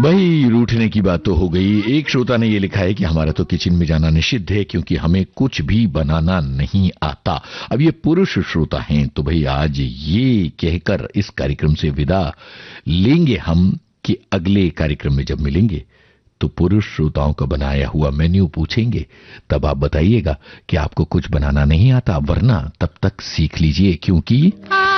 भाई रूठने की बात तो हो गई। एक श्रोता ने ये लिखा है कि हमारा तो किचन में जाना निषिद्ध है क्योंकि हमें कुछ भी बनाना नहीं आता। अब ये पुरुष श्रोता हैं तो भाई आज ये कहकर इस कार्यक्रम से विदा लेंगे हम कि अगले कार्यक्रम में जब मिलेंगे तो पुरुष श्रोताओं का बनाया हुआ मेन्यू पूछेंगे। तब आप बताइएगा कि आपको कुछ बनाना नहीं आता, वरना तब तक सीख लीजिए क्योंकि